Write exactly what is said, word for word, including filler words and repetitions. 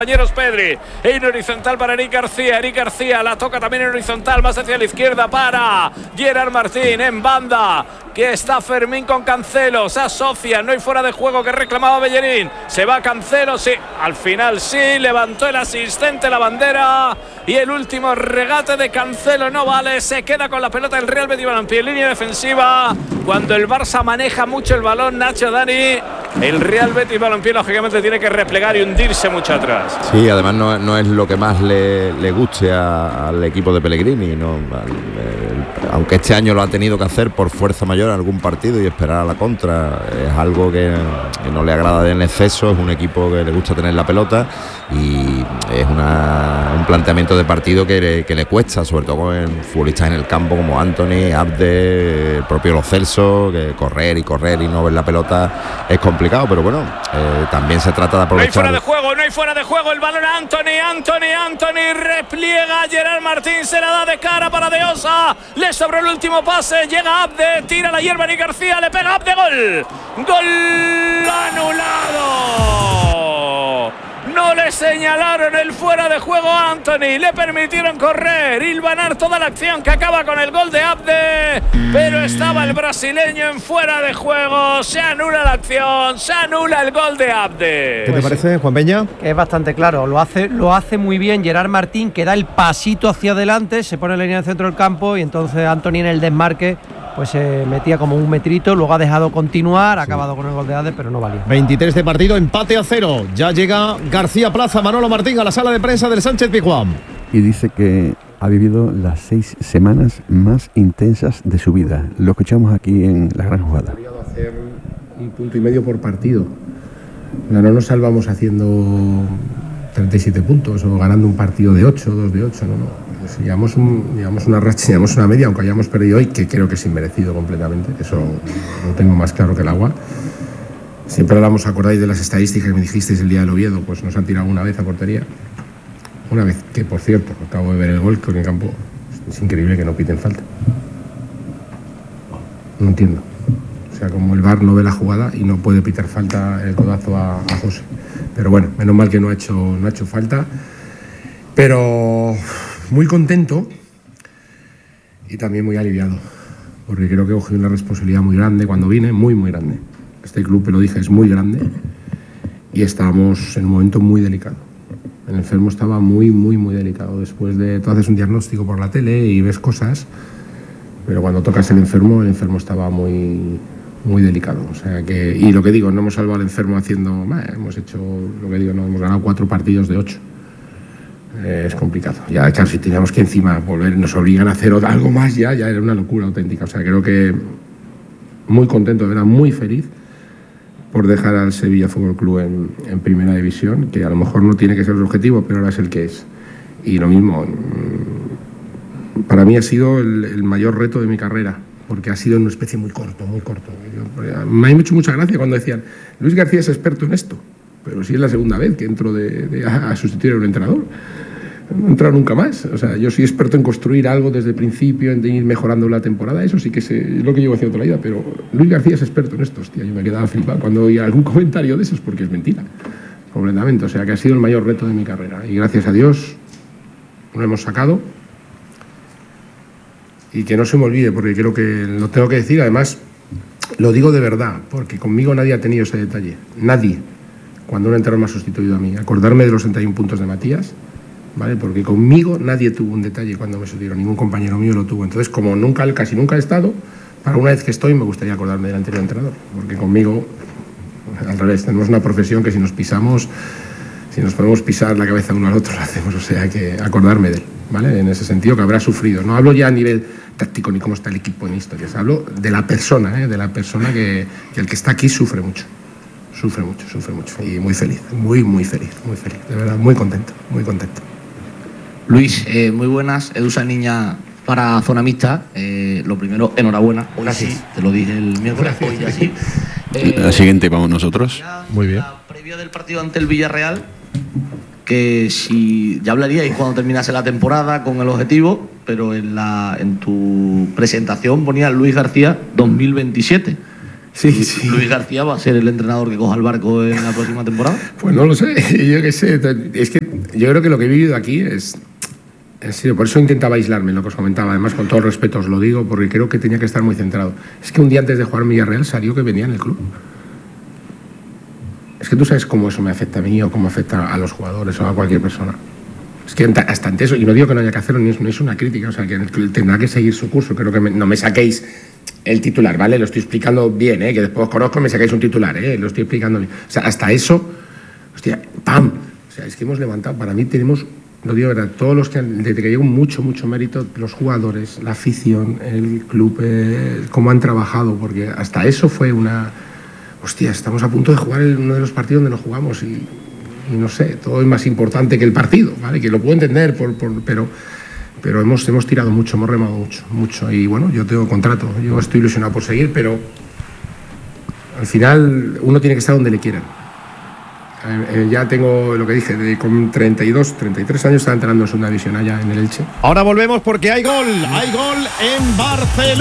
Compañeros Pedri, en horizontal para Eric García, Eric García la toca también en horizontal, más hacia la izquierda para Gerard Martín, en banda, que está Fermín con Cancelo, se asocia, no hay fuera de juego que reclamaba Bellerín, se va Cancelo, sí, al final sí, levantó el asistente la bandera y el último regate de Cancelo no vale, se queda con la pelota el Real Betis Balompié en línea defensiva, cuando el Barça maneja mucho el balón, Nacho, Dani, el Real Betis Balompié lógicamente tiene que replegar y hundirse mucho atrás. Sí, además no, no es lo que más le, le guste a, al equipo de Pellegrini, ¿no? Al, el, aunque este año lo ha tenido que hacer por fuerza mayor en algún partido y esperar a la contra, es algo que, que no le agrada en exceso, es un equipo que le gusta tener la pelota y es una, un planteamiento de partido que le, que le cuesta, sobre todo con futbolistas en el campo como Antony, Abde, el propio Lo Celso, que correr y correr y no ver la pelota es complicado, pero bueno, eh, también se trata de aprovechar. No hay fuera de juego, no hay fuera de juego, el balón a Antony, Antony, Antony, repliega Gerard Martín, se la da de cara para De Osa, le sobró el último pase, llega Abde, tira la hierba y García, le pega Abde, gol, gol anulado. No le señalaron el fuera de juego a Antony, le permitieron correr, hilvanar toda la acción que acaba con el gol de Abde, pero estaba el brasileño en fuera de juego, se anula la acción, se anula el gol de Abde. ¿Qué te parece, Juan Peña? Es bastante claro, lo hace, lo hace muy bien Gerard Martín, que da el pasito hacia adelante, se pone en la línea del centro del campo y entonces Antony en el desmarque pues se metía como un metrito, luego ha dejado continuar, ha sí. acabado con el gol de Abde, pero no valía. veintitrés de partido, empate a cero. Ya llega García Plaza, Manolo Martín a la sala de prensa del Sánchez Pizjuán. Y dice que ha vivido las seis semanas más intensas de su vida. Lo escuchamos aquí en La Gran Jugada. Podríamos hacer un punto y medio por partido. No, no nos salvamos haciendo treinta y siete puntos o ganando un partido de ocho, dos de ocho, no, no. Pues llevamos, un, llevamos una racha, llevamos una media, aunque hayamos perdido hoy, que creo que es inmerecido completamente, eso lo tengo más claro que el agua. Siempre hablamos, acordáis de las estadísticas que me dijisteis el día del Oviedo, pues nos han tirado una vez a portería. Una vez, que por cierto, acabo de ver el gol, que en el campo es increíble que no piten falta. No entiendo. O sea, como el V A R no ve la jugada y no puede pitar falta el codazo a, a José. Pero bueno, menos mal que no ha hecho, no ha hecho falta. Pero muy contento y también muy aliviado, porque creo que cogí una responsabilidad muy grande cuando vine, muy, muy grande. Este club, te lo dije, es muy grande y estábamos en un momento muy delicado. El enfermo estaba muy, muy, muy delicado. Después de, tú haces un diagnóstico por la tele y ves cosas, pero cuando tocas el enfermo, el enfermo estaba muy, muy delicado. O sea que, y lo que digo, no hemos salvado al enfermo haciendo, bah, hemos hecho, lo que digo, no hemos ganado cuatro partidos de ocho. Eh, es complicado. Ya, claro, si teníamos que encima volver, nos obligan a hacer algo más, ya, ya era una locura auténtica. O sea, creo que muy contento, era muy feliz por dejar al Sevilla Fútbol Club en, en primera división, que a lo mejor no tiene que ser el objetivo, pero ahora es el que es. Y lo mismo, para mí ha sido el, el mayor reto de mi carrera, porque ha sido en una especie muy corto, muy corto. Yo, me ha hecho mucha gracia cuando decían, Luis García es experto en esto, pero sí es la segunda vez que entro de, de, a sustituir a un entrenador. No he entrado nunca más. O sea, yo soy experto en construir algo desde el principio, en ir mejorando la temporada, eso sí que sé, es lo que llevo haciendo toda la vida, pero Luis García es experto en esto, hostia, yo me quedaba flipado cuando oía algún comentario de esos, porque es mentira, completamente. O sea, que ha sido el mayor reto de mi carrera y gracias a Dios lo hemos sacado y que no se me olvide, porque creo que lo tengo que decir, además lo digo de verdad, porque conmigo nadie ha tenido ese detalle, nadie, cuando un entrenador me ha sustituido a mí, acordarme de los treinta y un puntos de Matías, ¿vale? Porque conmigo nadie tuvo un detalle cuando me sustituyeron, ningún compañero mío lo tuvo. Entonces, como nunca, casi nunca he estado, para una vez que estoy me gustaría acordarme del anterior entrenador, porque conmigo, al revés, tenemos una profesión que si nos pisamos, si nos podemos pisar la cabeza uno al otro, lo hacemos, o sea, hay que acordarme de él, ¿vale? En ese sentido, que habrá sufrido. No hablo ya a nivel táctico ni cómo está el equipo en historias, hablo de la persona, ¿eh? De la persona que, que el que está aquí sufre mucho. Sufre mucho, sufre mucho. Y muy feliz, muy, muy feliz, muy feliz. De verdad, muy contento, muy contento. Luis, eh, muy buenas. Edusa Niña para Zona Mixta. Eh, lo primero, enhorabuena. Hoy Gracias. Sí, te lo dije el miércoles, hoy ya sí. Eh, la siguiente vamos nosotros. Muy bien. La previa del partido ante el Villarreal, que si ya hablaríais cuando terminase la temporada con el objetivo, pero en, la, en tu presentación ponía Luis García dos mil veintisiete. Sí, Luis, sí. Luis García va a ser el entrenador que coja el barco en la próxima temporada. Pues no lo sé, yo qué sé. Es que yo creo que lo que he vivido aquí es... En serio, por eso intentaba aislarme, lo que os comentaba. Además, con todo el respeto os lo digo, porque creo que tenía que estar muy centrado. Es que un día antes de jugar en Villarreal salió que venía en el club. Es que tú sabes cómo eso me afecta a mí o cómo afecta a los jugadores o a cualquier persona. Es que hasta ante eso, y no digo que no haya que hacerlo, ni es, no es una crítica, o sea, que tendrá que seguir su curso. Creo que me, no me saquéis el titular, ¿vale? Lo estoy explicando bien, ¿eh? Que después os conozco y me sacáis un titular, ¿eh? Lo estoy explicando bien. O sea, hasta eso, hostia, ¡pam! O sea, es que hemos levantado, para mí tenemos... Lo digo, ¿verdad? Todos los que han, desde que llegó mucho, mucho mérito, los jugadores, la afición, el club, eh, cómo han trabajado, porque hasta eso fue una... Hostia, estamos a punto de jugar en uno de los partidos donde no jugamos y, y no sé, todo es más importante que el partido, ¿vale? Que lo puedo entender, por, por, pero, pero hemos, hemos tirado mucho, hemos remado mucho, mucho. Y bueno, yo tengo contrato, yo estoy ilusionado por seguir, pero al final uno tiene que estar donde le quieran. Eh, ya tengo lo que dije, de, con treinta y dos, treinta y tres años estaba entrenando en segunda división allá en el Elche. Ahora volvemos porque hay gol, hay gol en Barcelona.